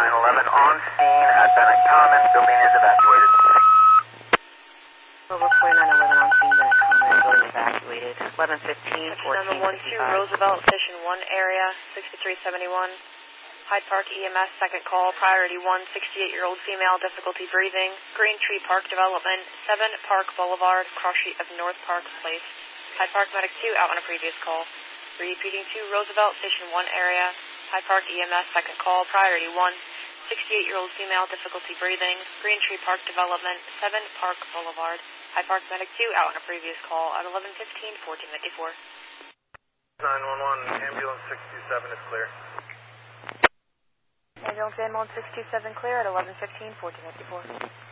911 on scene at Bennett Commons. Building is evacuated. Over 4911 on scene, Bennett Commons. Building evacuated. 1115, 1455. Number 12, Roosevelt, Station 1 area, 6371. Hyde Park EMS, second call, priority 1, 68-year-old female, difficulty breathing. Green Tree Park Development, 7 Park Boulevard, cross street of North Park Place. Hyde Park Medic 2 out on a previous call. Repeating to Roosevelt, Station 1 area, Hyde Park EMS, second call, priority 1, 68-year-old female, difficulty breathing. Green Tree Park Development, 7 Park Boulevard. Hyde Park Medic 2 out on a previous call at 11:15, 1454. 911, ambulance 627 is clear. Ambulance 627 clear at 11:15, 1454.